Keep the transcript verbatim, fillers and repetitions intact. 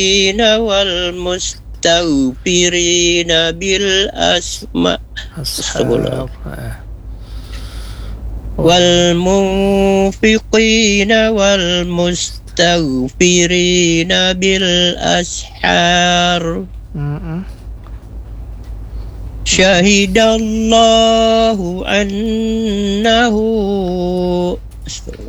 wal mustaghfirina bil asma ashab wal munfiqina wal mustaghfirina bil ashar. Mm-mm. Syahidallahu annahu